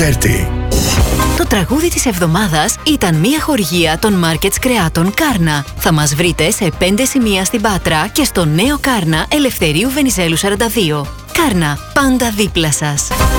Τετάρτη. Το τραγούδι της εβδομάδας ήταν μια χορηγία των Markets Κρεάτων Κάρνα. Θα μας βρείτε σε 5 σημεία στην Πάτρα και στο νέο Κάρνα Ελευθερίου Βενιζέλου 42. Κάρνα, πάντα δίπλα σας.